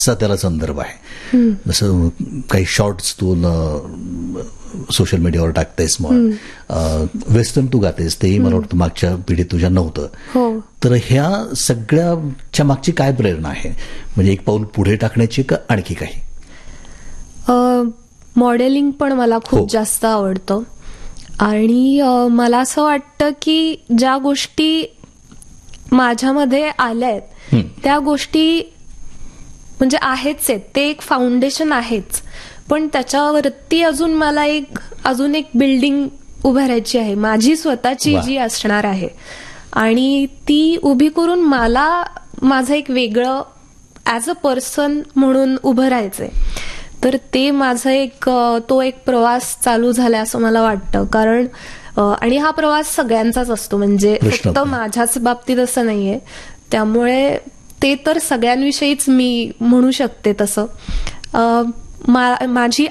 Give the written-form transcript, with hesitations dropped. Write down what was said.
त्याला संदर्भ आहे. जसं काही शॉर्ट्स तू सोशल मीडियावर टाकतेस, मग वेस्टर्न तू गातेस, तेही मला वाटतं मागच्या पिढीत तुझ्या नव्हतं. तर ह्या सगळ्याच्या मागची काय प्रेरणा आहे? म्हणजे एक पाऊल पुढे टाकण्याची का आणखी काही? मॉडेलिंग पण मला खूप जास्त आवडतं आणि मला असं वाटतं की ज्या गोष्टी माझ्यामध्ये आल्या आहेत त्या गोष्टी म्हणजे आहेच आहेत, ते एक फाउंडेशन आहेच, पण त्याच्यावरती अजून मला अजून एक बिल्डिंग उभारायची आहे, माझी स्वतःची जी असणार आहे, आणि ती उभी करून मला माझं एक वेगळं ऍज अ पर्सन म्हणून उभं राहायचंय. तर ते माझं तो एक प्रवास चालू झालाय असं मला वाटतं. कारण आणि हा प्रवास सगळ्यांचाच असतो, म्हणजे फक्त माझ्याच बाबतीत असं नाहीये. त्यामुळे ते तर सगळ्यांविषयीच मी म्हणू शकते तसं. माझी